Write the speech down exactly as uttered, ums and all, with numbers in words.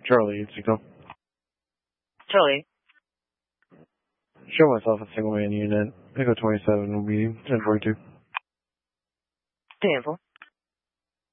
Charlie, it's Eco. Charlie. Show myself a single man unit. Echo twenty-seven will be ten forty-two. Tempo.